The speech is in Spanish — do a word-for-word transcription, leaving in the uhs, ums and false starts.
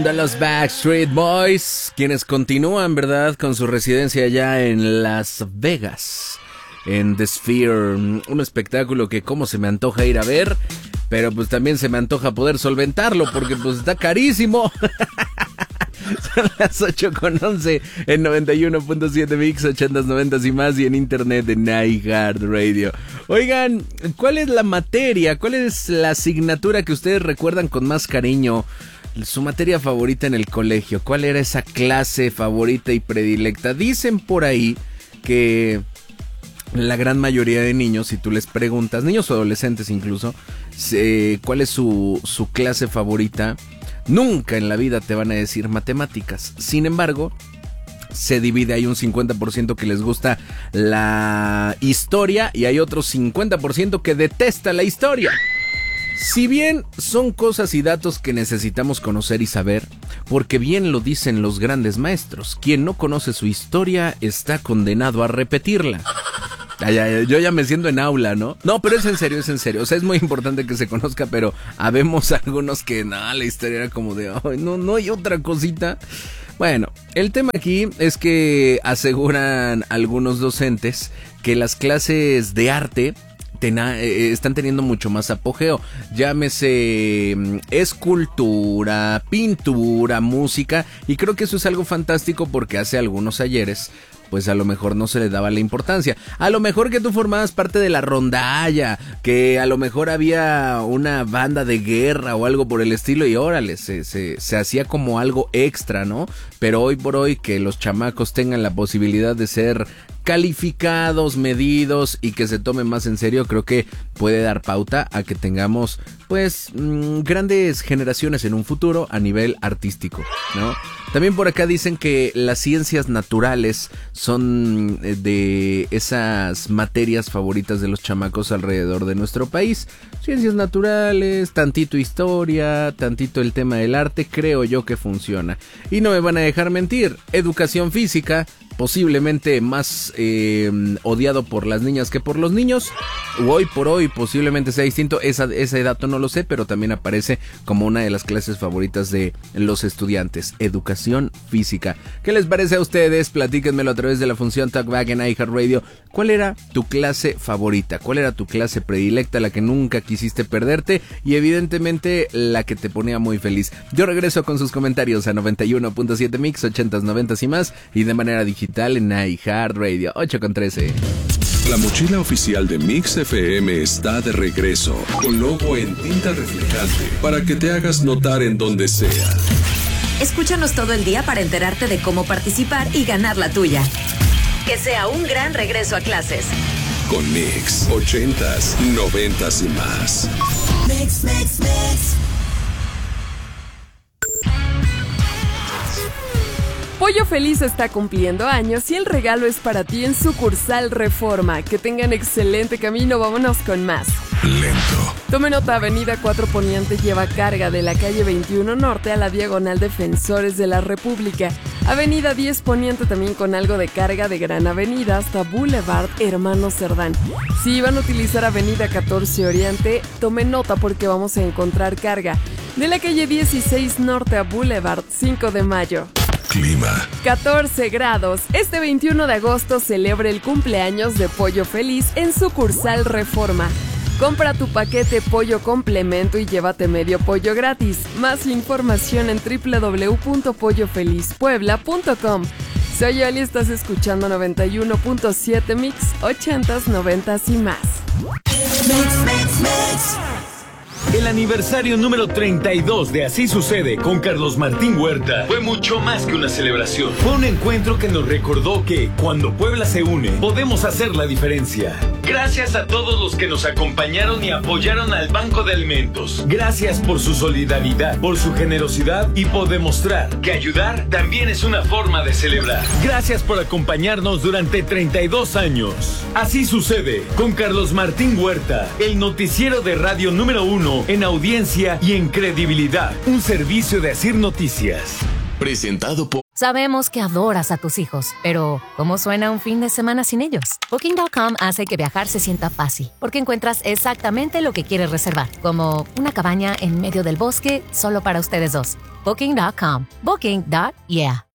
De los Backstreet Boys, quienes continúan, ¿verdad?, con su residencia allá en Las Vegas, en The Sphere, un espectáculo que como se me antoja ir a ver, pero pues también se me antoja poder solventarlo porque pues está carísimo. Son las ocho con once en noventa y uno punto siete Mix, ochentas, noventas y más, y en internet en iHeartRadio. Oigan, ¿cuál es la materia, cuál es la asignatura que ustedes recuerdan con más cariño? Su materia favorita en el colegio, ¿cuál era esa clase favorita y predilecta? Dicen por ahí que la gran mayoría de niños, si tú les preguntas, niños o adolescentes incluso, eh, ¿cuál es su, su clase favorita? Nunca en la vida te van a decir matemáticas. Sin embargo, se divide, hay un cincuenta por ciento que les gusta la historia y hay otro cincuenta por ciento que detesta la historia. Si bien son cosas y datos que necesitamos conocer y saber, porque bien lo dicen los grandes maestros, quien no conoce su historia está condenado a repetirla. Ay, ay, yo ya me siento en aula, ¿no? No, pero es en serio, es en serio. O sea, es muy importante que se conozca, pero habemos algunos que, no, la historia era como de, ay, no, no hay otra cosita. Bueno, el tema aquí es que aseguran algunos docentes que las clases de arte Tena, eh, están teniendo mucho más apogeo. Llámese escultura, pintura, música, y creo que eso es algo fantástico porque hace algunos ayeres pues a lo mejor no se le daba la importancia. A lo mejor que tú formabas parte de la rondalla, que a lo mejor había una banda de guerra o algo por el estilo y órale, se, se, se hacía como algo extra, ¿no? Pero hoy por hoy que los chamacos tengan la posibilidad de ser calificados, medidos y que se tomen más en serio, creo que puede dar pauta a que tengamos pues mmm, grandes generaciones en un futuro a nivel artístico, ¿no? También por acá dicen que las ciencias naturales son de esas materias favoritas de los chamacos alrededor de nuestro país. Ciencias naturales, tantito historia, tantito el tema del arte, creo yo que funciona. Y no me van a dejar mentir, educación física, posiblemente más eh, odiado por las niñas que por los niños, hoy por hoy posiblemente sea distinto, Esa, ese dato no lo sé, pero también aparece como una de las clases favoritas de los estudiantes, educación física. ¿Qué les parece a ustedes? Platíquenmelo a través de la función Talkback en iHeartRadio. ¿Cuál era tu clase favorita? ¿Cuál era tu clase predilecta, la que nunca quisiste perderte y evidentemente la que te ponía muy feliz? Yo regreso con sus comentarios a noventa y uno punto siete Mix, ochentas, noventas y más, y de manera digital en iHeartRadio. Ocho con trece. La mochila oficial de Mix F M está de regreso, con logo en tinta reflejante, para que te hagas notar en donde sea. Escúchanos todo el día para enterarte de cómo participar y ganar la tuya. Que sea un gran regreso a clases. Con Mix, ochentas, noventas y más. Mix, mix, mix. Pollo Feliz está cumpliendo años y el regalo es para ti en sucursal Reforma. Que tengan excelente camino, vámonos con más. Lento. Tome nota, Avenida cuatro Poniente lleva carga de la calle veintiuno Norte a la diagonal Defensores de la República. Avenida diez Poniente también con algo de carga de Gran Avenida hasta Boulevard Hermano Cerdán. Si van a utilizar Avenida catorce Oriente, tome nota porque vamos a encontrar carga de la calle dieciséis Norte a Boulevard cinco de Mayo. Clima. catorce grados. Este veintiuno de agosto celebra el cumpleaños de Pollo Feliz en sucursal Reforma. Compra tu paquete pollo complemento y llévate medio pollo gratis. Más información en doble u doble u doble u punto pollo feliz puebla punto com. Soy Yoli, estás escuchando noventa y uno punto siete Mix, ochentas, noventas y más. Mix, mix, mix. El aniversario número treinta y dos de Así Sucede con Carlos Martín Huerta fue mucho más que una celebración. Fue un encuentro que nos recordó que cuando Puebla se une, podemos hacer la diferencia. Gracias a todos los que nos acompañaron y apoyaron al Banco de Alimentos. Gracias por su solidaridad, por su generosidad y por demostrar que ayudar también es una forma de celebrar. Gracias por acompañarnos durante treinta y dos años. Así Sucede con Carlos Martín Huerta, el noticiero de radio número uno en audiencia y en credibilidad. Un servicio de Asir Noticias. Presentado por... Sabemos que adoras a tus hijos, pero ¿cómo suena un fin de semana sin ellos? Booking punto com hace que viajar se sienta fácil, porque encuentras exactamente lo que quieres reservar, como una cabaña en medio del bosque solo para ustedes dos. Booking punto com. Booking. Yeah.